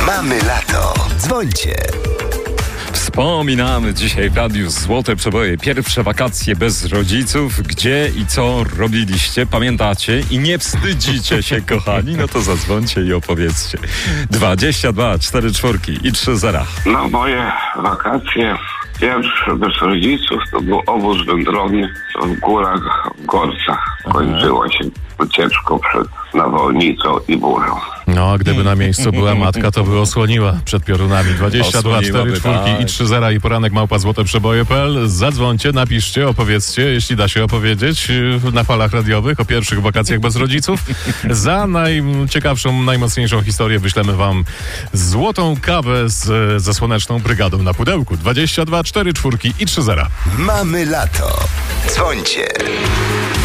Mamy lato. Dzwońcie. Wspominamy dzisiaj w radiu Złote Przeboje. Pierwsze wakacje bez rodziców. Gdzie i co robiliście? Pamiętacie i nie wstydzicie się, kochani? No to zadzwońcie i opowiedzcie. 22 44 i 30. No, moje wakacje pierwsze bez rodziców to był obóz wędrowny w górach, w Gorcach. Kończyło się ucieczką przed nawałnicą i burzą. No, a gdyby na miejscu była matka, to by osłoniła przed piorunami. 22 4 4 i 30 i poranek @złoteprzeboje.pl. Zadzwońcie, napiszcie, opowiedzcie, jeśli da się opowiedzieć na falach radiowych o pierwszych wakacjach bez rodziców. Za najciekawszą, najmocniejszą historię wyślemy wam złotą kawę ze Słoneczną Brygadą na pudełku. 22 4 4 i 30. Mamy lato. Dzwońcie.